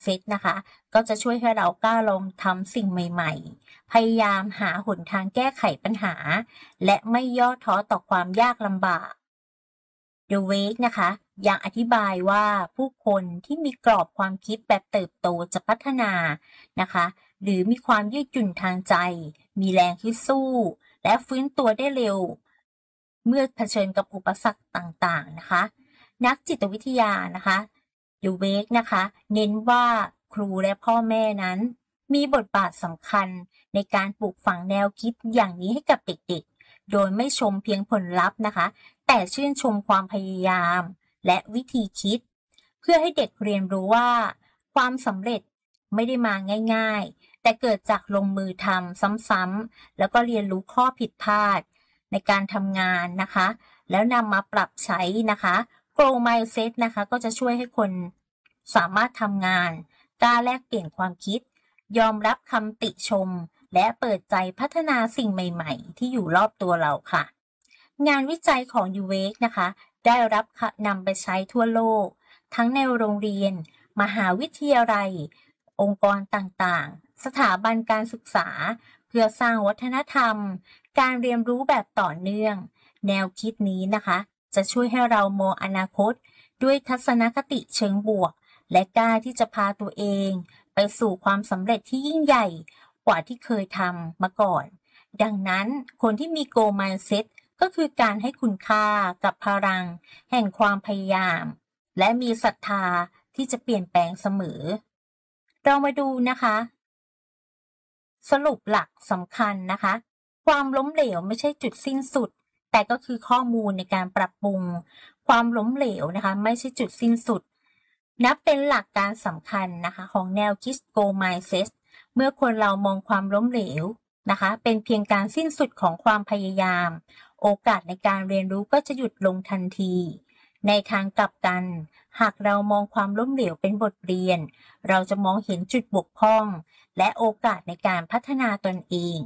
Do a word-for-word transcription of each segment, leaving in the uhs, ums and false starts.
เซตนะคะก็จะช่วยให้เรากล้าลองทำสิ่งใหม่ๆพยายามหาหนทางแก้ไขปัญหาและไม่ย่อท้อต่อความยากลำบาก The Wake นะคะยังอธิบายว่าผู้คนที่มีกรอบความคิดแบบเติบโตจะพัฒนานะคะหรือมีความยืดหยุ่นทางใจมีแรงที่สู้และฟื้นตัวได้เร็วเมื่อเผชิญกับอุปสรรคต่างๆนะคะนักจิตวิทยานะคะ The Wake นะคะเน้นว่าครูและพ่อแม่นั้นมีบทบาทสำคัญในการปลูกฝังแนวคิดอย่างนี้ให้กับเด็กๆโดยไม่ชมเพียงผลลัพธ์นะคะแต่ชื่นชมความพยายามและวิธีคิดเพื่อให้เด็กเรียนรู้ว่าความสำเร็จไม่ได้มาง่ายๆแต่เกิดจากลงมือทำซ้ำๆแล้วก็เรียนรู้ข้อผิดพลาดในการทำงานนะคะแล้วนำมาปรับใช้นะคะ Grow Mindset นะคะก็จะช่วยให้คนสามารถทำงานกล้าแลกเปลี่ยนความคิดยอมรับคำติชมและเปิดใจพัฒนาสิ่งใหม่ๆที่อยู่รอบตัวเราค่ะงานวิจัยของ The Wake นะคะได้รับนำไปใช้ทั่วโลกทั้งในโรงเรียนมหาวิทยาลัยองค์กรต่างๆสถาบันการศึกษาเพื่อสร้างวัฒนธรรมการเรียนรู้แบบต่อเนื่องแนวคิดนี้นะคะจะช่วยให้เรามองอนาคตด้วยทัศนคติเชิงบวกและกล้าที่จะพาตัวเองไปสู่ความสำเร็จที่ยิ่งใหญ่กว่าที่เคยทำมาก่อนดังนั้นคนที่มี Goal Mindset ก็คือการให้คุณค่ากับพลังแห่งความพยายามและมีศรัทธาที่จะเปลี่ยนแปลงเสมอเรามาดูนะคะสรุปหลักสำคัญนะคะความล้มเหลวไม่ใช่จุดสิ้นสุดแต่ก็คือข้อมูลในการปรับปรุงความล้มเหลวนะคะไม่ใช่จุดสิ้นสุดนับเป็นหลักการสำคัญนะคะของแนวคิด Goal Mindset เมื่อคนเรามองความล้มเหลวนะคะเป็นเพียงการสิ้นสุดของความพยายามโอกาสในการเรียนรู้ก็จะหยุดลงทันทีในทางกลับกันหากเรามองความล้มเหลวเป็นบทเรียนเราจะมองเห็นจุดบกพร่องและโอกาสในการพัฒนาตนเอง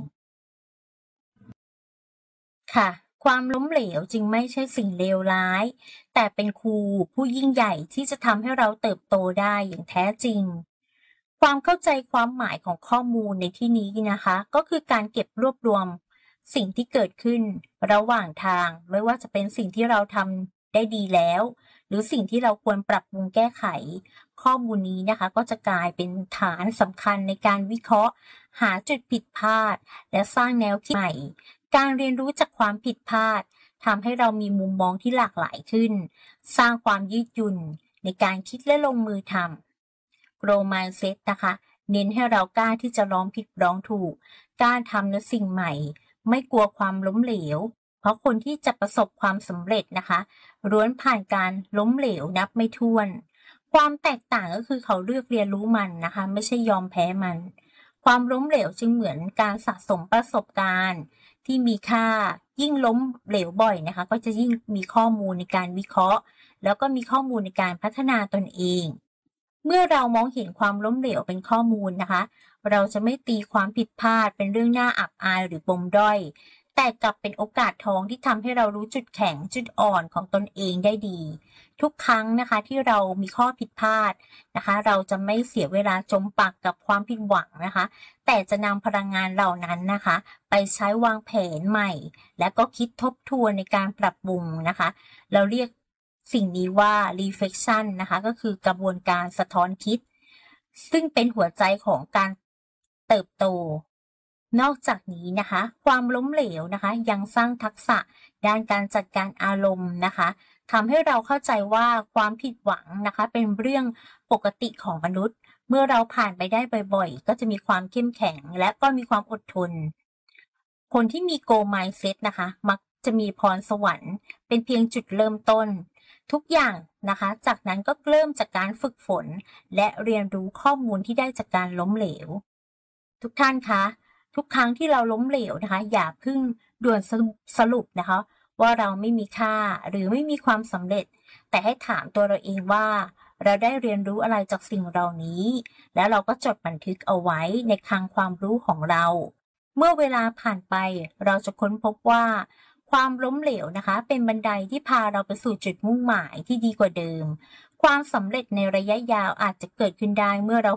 ค่ะความล้มเหลวจึงไม่ใช่สิ่งเลวร้ายแต่เป็นครูผู้ยิ่งใหญ่ที่จะทำให้เราเติบโตได้อย่างแท้จริงความเข้าใจความหมายของข้อมูลในที่นี้นะคะก็คือการเก็บรวบรวมสิ่งที่เกิดขึ้นระหว่างทางไม่ว่าจะเป็นสิ่งที่เราทำได้ดีแล้วหรือสิ่งที่เราควรปรับปรุงแก้ไขข้อมูลนี้นะคะก็จะกลายเป็นฐานสำคัญในการวิเคราะห์หาจุดผิดพลาดและสร้างแนวคิดใหม่การเรียนรู้จากความผิดพลาดทำให้เรามีมุมมองที่หลากหลายขึ้นสร้างความยืดหยุ่นในการคิดและลงมือทำ Grow Mindset นะคะเน้นให้เรากล้าที่จะลองผิดลองถูกกล้าทำในสิ่งใหม่ไม่กลัวความล้มเหลวเพราะคนที่จะประสบความสำเร็จนะคะล้วนผ่านการล้มเหลวนับไม่ถ้วนความแตกต่างก็คือเขาเลือกเรียนรู้มันนะคะไม่ใช่ยอมแพ้มันความล้มเหลวจึงเหมือนการสะสมประสบการณ์ที่มีค่ายิ่งล้มเหลวบ่อยนะคะก็จะยิ่งมีข้อมูลในการวิเคราะห์แล้วก็มีข้อมูลในการพัฒนาตนเองเมื่อเรามองเห็นความล้มเหลวเป็นข้อมูลนะคะเราจะไม่ตีความผิดพลาดเป็นเรื่องน่าอับอายหรือปมด้อยแต่กลับเป็นโอกาสทองที่ทำให้เรารู้จุดแข็งจุดอ่อนของตนเองได้ดีทุกครั้งนะคะที่เรามีข้อผิดพลาดนะคะเราจะไม่เสียเวลาจมปักกับความผิดหวังนะคะแต่จะนำพลังงานเหล่านั้นนะคะไปใช้วางแผนใหม่และก็คิดทบทวนในการปรับปรุงนะคะเราเรียกสิ่งนี้ว่า reflection นะคะก็คือกระบวนการสะท้อนคิดซึ่งเป็นหัวใจของการเติบโตนอกจากนี้นะคะความล้มเหลวนะคะยังสร้างทักษะด้านการจัดการอารมณ์นะคะทำให้เราเข้าใจว่าความผิดหวังนะคะเป็นเรื่องปกติของมนุษย์เมื่อเราผ่านไปได้บ่อยๆก็จะมีความเข้มแข็งและก็มีความอดทนคนที่มี Goal Mindset นะคะมักจะมีพรสวรรค์เป็นเพียงจุดเริ่มต้นทุกอย่างนะคะจากนั้นก็เริ่มจากการฝึกฝนและเรียนรู้ข้อมูลที่ได้จากการล้มเหลวทุกท่านคะทุกครั้งที่เราล้มเหลวนะคะอย่าเพิ่งด่วนสรุปนะคะว่าเราไม่มีค่าหรือไม่มีความสำเร็จแต่ให้ถามตัวเราเองว่าเราได้เรียนรู้อะไรจากสิ่งเหล่านี้แล้วเราก็จดบันทึกเอาไว้ในคลังความรู้ของเราเมื่อเวลาผ่านไปเราจะค้นพบว่าความล้มเหลวนะคะเป็นบันไดที่พาเราไปสู่จุดมุ่งหมายที่ดีกว่าเดิมคความสำเร็จในระยะยาวอาจจะเกิดขึ้นได้เมื่อเรา